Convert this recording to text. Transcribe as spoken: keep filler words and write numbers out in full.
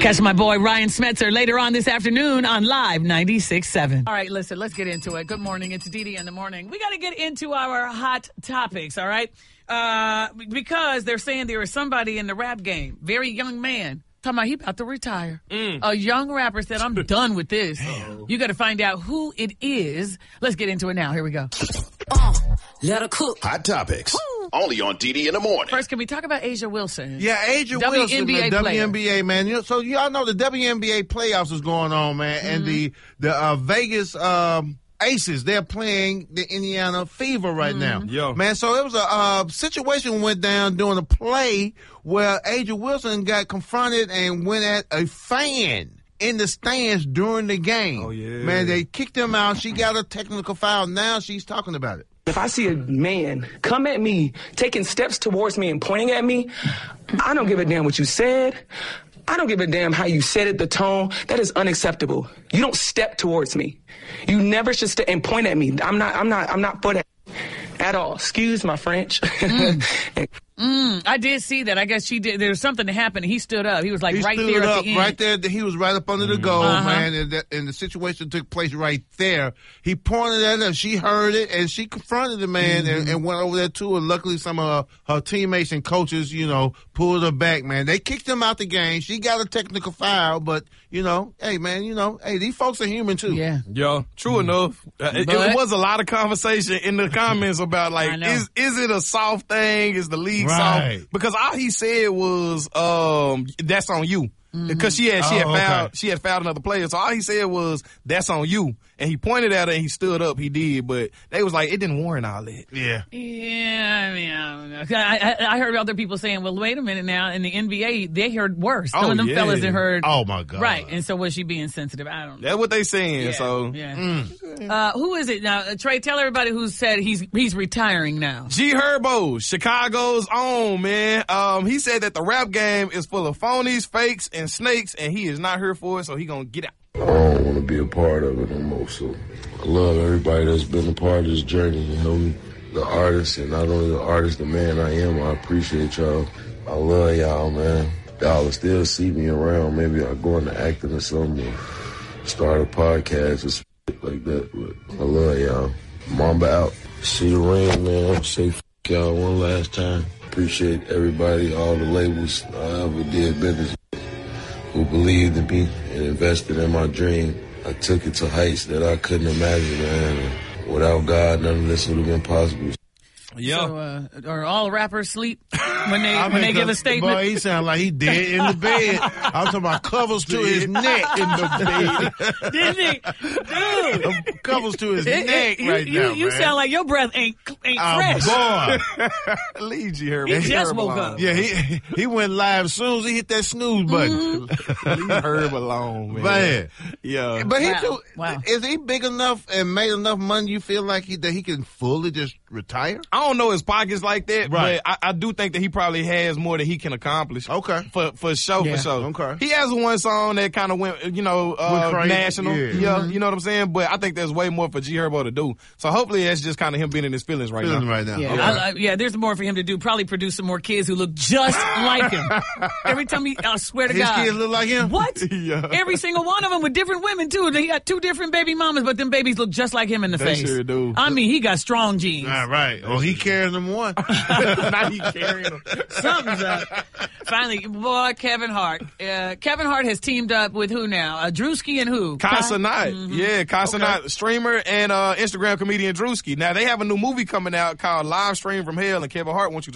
Catch my boy Ryan Smetzer later on this afternoon on Live ninety-six point seven. All right, listen, let's get into it. Good morning. It's Dee Dee in the morning. We got to get into our hot topics, all right? Uh, because they're saying there is somebody in the rap game, very young man, talking about he about to retire. Mm. A young rapper said, I'm done with this. Damn. You got to find out who it is. Let's get into it now. Here we go. Uh, let her cook. Hot topics. Woo. Only on Dee Dee in the morning. First, can we talk about A'ja Wilson? Yeah, A'ja W N B A Wilson, man, W N B A, man. You know, so y'all know the W N B A playoffs is going on, man, mm-hmm. and the the uh, Vegas um, Aces, they're playing the Indiana Fever right mm-hmm. now. Yo. Man, so it was a uh, situation went down during a play where A'ja Wilson got confronted and went at a fan in the stands during the game. Oh, yeah. Man, they kicked him out. She got a technical foul. Now she's talking about it. If I see a man come at me, taking steps towards me and pointing at me, I don't give a damn what you said. I don't give a damn how you said it, the tone. That is unacceptable. You don't step towards me. You never should step and point at me. I'm not, I'm not, I'm not for that at all. Excuse my French. Mm. Mm, I did see that. I guess she did. There was something that happened. He stood up. He was like he right stood there up, at the end. Right there. He was right up under the goal, uh-huh. man. And, that, and the situation took place right there. He pointed at her. She heard it, and she confronted the man mm-hmm. and, and went over there, too. And luckily, some of her, her teammates and coaches, you know, pulled her back, man. They kicked him out the game. She got a technical foul, but, you know, hey, man, you know, hey, these folks are human, too. Yeah. Yo, true mm-hmm. enough. Uh, it, it was a lot of conversation in the comments about, like, is is it a soft thing? Is the league right. soft? Because all he said was, um, that's on you. Because she had she had oh, fouled okay. she had fouled another player, so all he said was that's on you, and he pointed at her and he stood up. He did, but they was like it didn't warrant all that. Yeah, yeah. I mean, I don't know. I, I, I heard other people saying, "Well, wait a minute now." In the N B A, they heard worse. Some oh, of them yeah. fellas that heard. Oh my God! Right, and so was she being sensitive? I don't know. That's what they saying. Yeah, so yeah. Mm. Uh, who is it now? Uh, Trey, tell everybody who said he's he's retiring now. G Herbo, Chicago's own man. Um, he said that the rap game is full of phonies, fakes, and snakes, and he is not here for it, so he gonna get out. I don't want to be a part of it no more, so I love everybody that's been a part of this journey, you know, the artist, and not only the artist, the man I am. I appreciate y'all. I love y'all, man. Y'all will still see me around. Maybe I'll go into acting or something, or start a podcast or shit like that, but I love y'all. Mamba out. See the ring, man. Say f*** y'all one last time. Appreciate everybody, all the labels I ever did business with, who believed in me and invested in my dream. I took it to heights that I couldn't imagine, man. Without God, none of this would have been possible. Yeah. So, uh, are all rappers sleep when they I when mean, they give a statement? Boy, he sound like he dead in the bed. I'm talking about covers to his neck in the bed. Didn't he? Dude. Covers to his It, neck it, right you, now, You man. sound like your breath ain't ain't Oh, fresh. boy. Leave G Herbo. He just woke up. Yeah, he he went live as soon as he hit that snooze button. Mm-hmm. Leave Herb alone, man. Man. Yeah. But he Wow. too, Wow. is he big enough and made enough money you feel like he, that he can fully just retire? I don't know his pockets like that, Right. but I, I do think that he probably has more than he can accomplish. Okay. For for sure, Yeah. for sure. Okay. He has one song that kind of went, you know, uh, Went crazy. national. Yeah. Yeah, you know what I'm saying? But I think there's way more for G Herbo to do. So hopefully that's just kind of him being in his feelings right Feeling now. right now. Yeah, Okay. I, I, yeah. There's more for him to do. Probably produce some more kids who look just like him. Every time he, I swear to His God, kids look like him? What? Yeah. Every single one of them with different women too. They got two different baby mamas, but them babies look just like him in the They face. sure do. I mean, he got strong genes. All right. Well, he carries them one. Now he carrying them. Something's up. Finally, boy, Kevin Hart. Uh, Kevin Hart has teamed up with who now? Uh, Drewski and who? Kai Cenat. Mm-hmm. Yeah, Kai Cenat, Okay. streamer and uh, Instagram comedian Drewski. Now, they have a new movie coming out called Live Stream from Hell, and Kevin Hart wants you to